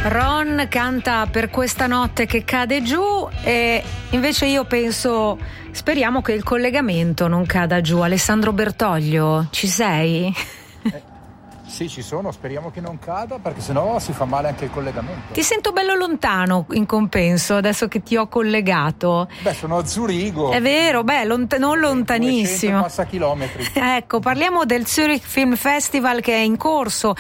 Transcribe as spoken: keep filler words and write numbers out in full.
Ron canta Per questa notte che cade giù e invece io penso, speriamo che il collegamento non cada giù. Alessandro Bertoglio, ci sei? Eh, sì, ci sono, speriamo che non cada perché sennò si fa male anche il collegamento. Ti sento bello lontano in compenso adesso che ti ho collegato. Beh, sono a Zurigo. È vero, beh, lont- non lontanissimo. duecento passa chilometri. Ecco, parliamo del Zurich Film Festival che è in corso